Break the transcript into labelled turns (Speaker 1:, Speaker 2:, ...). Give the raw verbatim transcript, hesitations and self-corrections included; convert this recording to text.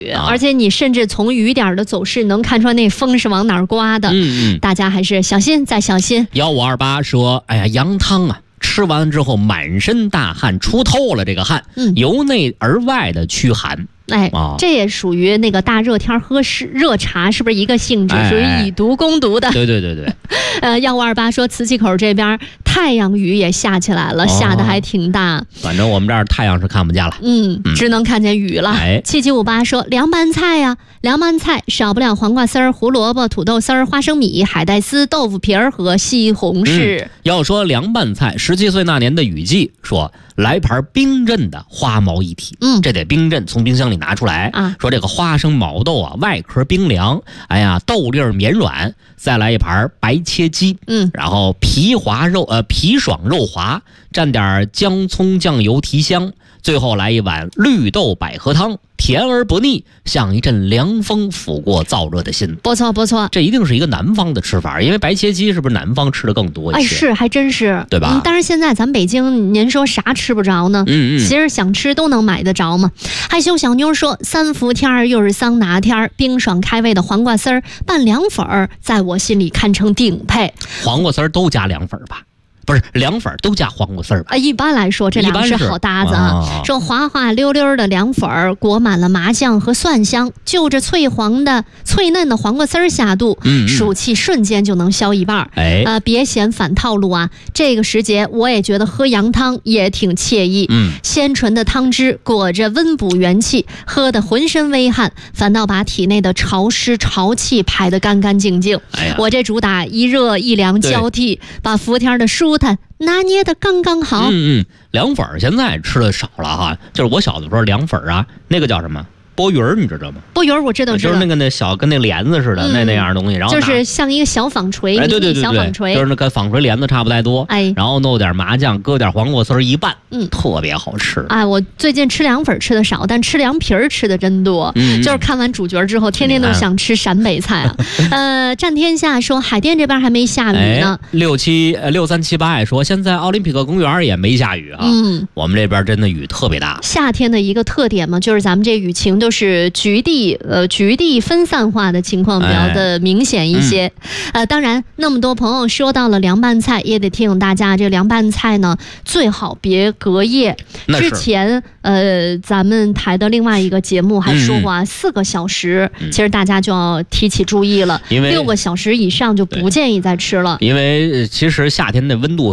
Speaker 1: 啊、而且你甚至从雨点的走势能看出来那风是往哪儿刮的。
Speaker 2: 嗯嗯，
Speaker 1: 大家还是小心再小心。
Speaker 2: 幺五二八说，哎呀，羊汤啊，吃完之后满身大汗，出透了这个汗，
Speaker 1: 嗯，
Speaker 2: 由内而外的驱寒。
Speaker 1: 哎、
Speaker 2: 哦，
Speaker 1: 这也属于那个大热天喝热茶，是不是一个性质？
Speaker 2: 哎、
Speaker 1: 属于以毒攻毒的。
Speaker 2: 对对对对。
Speaker 1: 呃，幺五二八说，磁器口这边太阳雨也下起来了，哦、下的还挺大。
Speaker 2: 反正我们这儿太阳是看不见了，
Speaker 1: 嗯，只能看见雨了。
Speaker 2: 哎，
Speaker 1: 七七五八说，凉拌菜呀、啊，凉拌菜少不了黄瓜丝儿、胡萝卜、土豆丝儿、花生米、海带丝、豆腐皮儿和西红柿。
Speaker 2: 嗯、要说凉拌菜，十七岁那年的雨季说，来盘冰镇的花毛一体。
Speaker 1: 嗯，
Speaker 2: 这得冰镇，从冰箱里拿出来
Speaker 1: 啊。
Speaker 2: 说这个花生毛豆啊，外壳冰凉，哎呀，豆粒儿绵软，再来一盘白切鸡，
Speaker 1: 嗯，
Speaker 2: 然后皮滑肉呃皮爽肉滑，蘸点姜葱酱油提香，最后来一碗绿豆百合汤，甜而不腻，像一阵凉风拂过燥热的心。
Speaker 1: 不错不错，
Speaker 2: 这一定是一个南方的吃法，因为白切鸡是不是南方吃的更多一些？
Speaker 1: 哎，是，还真是，
Speaker 2: 对吧？
Speaker 1: 嗯、但是现在咱北京，您说啥吃不着呢？
Speaker 2: 嗯嗯，
Speaker 1: 其实想吃都能买得着嘛。害羞小妞说，三伏天儿又是桑拿天儿，冰爽开胃的黄瓜丝儿拌凉粉儿，在我心里堪称顶配。
Speaker 2: 黄瓜丝儿都加凉粉吧？不是凉粉都加黄瓜丝儿吧？
Speaker 1: 啊，一般来说这两个是好搭子啊。
Speaker 2: 哦、
Speaker 1: 说滑滑溜溜的凉粉儿裹满了麻酱和蒜香，就着脆黄的脆嫩的黄瓜丝儿下肚，
Speaker 2: 嗯嗯，
Speaker 1: 暑气瞬间就能消一半。
Speaker 2: 哎，
Speaker 1: 呃，别嫌反套路啊！这个时节我也觉得喝羊汤也挺惬意。
Speaker 2: 嗯，
Speaker 1: 鲜纯的汤汁裹着温补元气，喝得浑身微汗，反倒把体内的潮湿潮气排得干干净净。
Speaker 2: 哎呀，
Speaker 1: 我这主打一热一凉交替，把伏天的舒坦拿捏的刚刚好。
Speaker 2: 嗯嗯，凉粉现在吃的少了哈，就是我小的时候凉粉啊，那个叫什么波鱼儿，你知道吗？
Speaker 1: 波鱼儿我知道，知道，
Speaker 2: 就是那个那小跟那帘子似的、嗯、那那样的东西，然后
Speaker 1: 就是像一个小纺锤，
Speaker 2: 哎，对对对对，
Speaker 1: 小纺锤，
Speaker 2: 就是那个纺锤帘子差不太多，
Speaker 1: 哎，
Speaker 2: 然后弄点麻酱，搁点黄瓜丝儿一拌，
Speaker 1: 嗯，
Speaker 2: 特别好吃。
Speaker 1: 哎，我最近吃凉粉吃的少，但吃凉皮儿吃的真多。
Speaker 2: 嗯，
Speaker 1: 就是看完主角之后，天天都想吃陕北菜啊。呃，战天下说海淀这边还没下雨呢。
Speaker 2: 哎、六七呃六三七八也说现在奥林匹克公园也没下雨啊。
Speaker 1: 嗯，
Speaker 2: 我们这边真的雨特别大。
Speaker 1: 夏天的一个特点嘛，就是咱们这雨情都是局地呃局地分散化的情况比较的明显一些。哎、呃，当然那么多朋友说到了凉拌菜，也得提醒大家，这凉拌菜呢最好别隔夜。之前呃咱们台的另外一个节目还说过啊，嗯、四个小时、嗯，其实大家就要提起注意了，
Speaker 2: 因为
Speaker 1: 六个小时以上就不建议再吃了。
Speaker 2: 因为其实夏天的温度